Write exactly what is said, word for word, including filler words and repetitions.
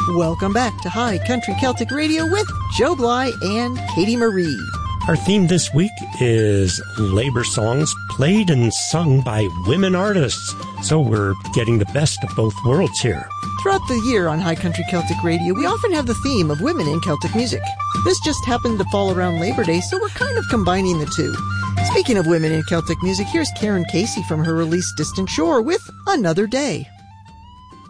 Welcome back to High Country Celtic Radio with Joe Bly and Katie Marie. Our theme this week is labor songs played and sung by women artists. So we're getting the best of both worlds here. Throughout the year on High Country Celtic Radio, we often have the theme of women in Celtic music. This just happened to fall around Labor Day, so we're kind of combining the two. Speaking of women in Celtic music, here's Karen Casey from her release Distant Shore with Another Day.